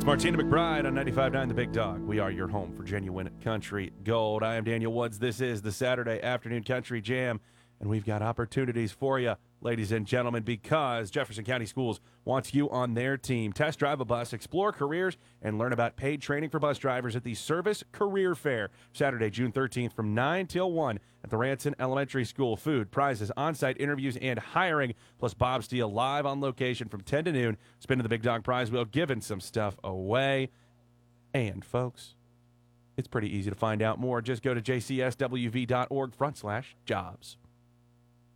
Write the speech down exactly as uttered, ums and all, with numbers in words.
It's Martina McBride on ninety-five point nine The Big Dog. We are your home for genuine country gold. I am Daniel Woods. This is the Saturday Afternoon Country Jam, and we've got opportunities for you, ladies and gentlemen, because Jefferson County Schools wants you on their team. Test drive a bus, explore careers, and learn about paid training for bus drivers at the Service Career Fair, Saturday, June thirteenth from nine till one at the Ranson Elementary School. Food, prizes, on-site interviews, and hiring, plus Bob Steele live on location from ten to noon, spinning the Big Dog prize wheel, giving some stuff away. And, folks, it's pretty easy to find out more. Just go to j c s w v dot org front slash jobs.